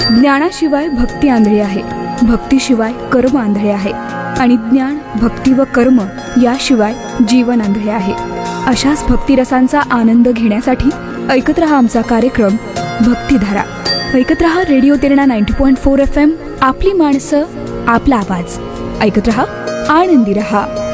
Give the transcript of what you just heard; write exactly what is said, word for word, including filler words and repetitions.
ज्ञानाशिवाय भक्ती आंधळी आहे, भक्तीशिवाय कर्म आंधळे आहे आणि ज्ञान, भक्ती व कर्म याशिवाय जीवन आंधळे आहे. अशाच भक्तिरसांचा आनंद घेण्यासाठी ऐकत रहा आमचा कार्यक्रम भक्तिधारा. ऐकत रहा radio Terna ninety point four F M. आपली माणसं, आपला आवाज. ऐकत रहा, आनंदी रहा.